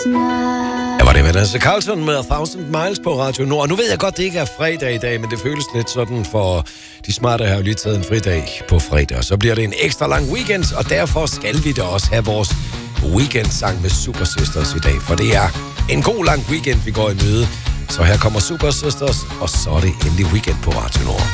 Der var det Vanessa Carlton med 1000 Miles på Radio Nord. Nu ved jeg godt, det ikke er fredag i dag, men det føles lidt sådan for de smarte har jo lige taget en fridag på fredag. Så bliver det en ekstra lang weekend, og derfor skal vi da også have vores weekendsang med Super Sisters i dag. For det er en god lang weekend, vi går i møde. Så her kommer Super Sisters, og så er det endelig weekend på Radio Nord.